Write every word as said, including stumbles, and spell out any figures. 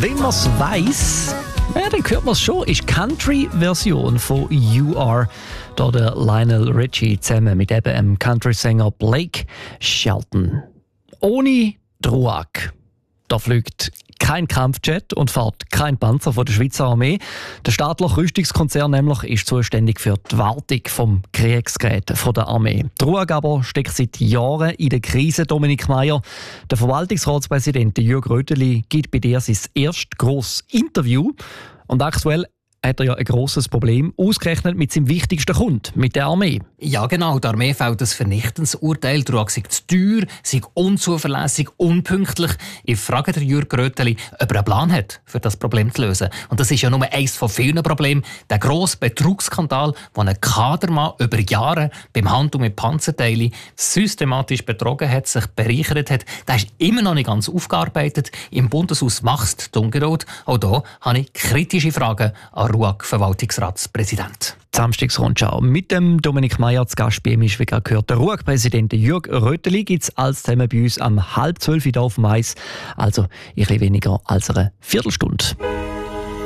Wenn man es weiss, ja, dann hört man es schon, ist die Country-Version von You Are. Da der Lionel Richie zusammen mit eben dem Country-Sänger Blake Shelton. Ohne Ruag. Da fliegt kein Kampfjet und fährt kein Panzer von der Schweizer Armee. Der staatliche Rüstungskonzern nämlich ist zuständig für die Wartung vom Kriegsgerät von der Armee. Die Ruag aber steckt seit Jahren in der Krise. Dominik Meier, der Verwaltungsratspräsident Jürg Röteli, gibt bei dir sein erstes grosses Interview. Und aktuell hat er ja ein grosses Problem, ausgerechnet mit seinem wichtigsten Kunden, mit der Armee. Ja genau, der Armee fällt ein vernichtendes Urteil. Der Ruag sei zu teuer, sei unzuverlässig, unpünktlich. Ich frage den Jürg Röteli, ob er einen Plan hat, für das Problem zu lösen. Und das ist ja nur eines von vielen Problemen. Der grosse Betrugsskandal, wo ein Kadermann über Jahre beim Handel mit Panzerteilen systematisch betrogen hat, sich bereichert hat, der ist immer noch nicht ganz aufgearbeitet. Im Bundeshaus wächst die Ungeduld. Auch hier habe ich kritische Fragen an Ruag-Verwaltungsratspräsident. Samstagsrundschau mit dem Dominik Meier zu Gast bei ihm ist, wie gerade gehört, der Ruag-Präsident Jürg Röteli. Gibt es alles zusammen bei uns am halb zwölf hier auf Mais, also ein bisschen weniger als eine Viertelstunde.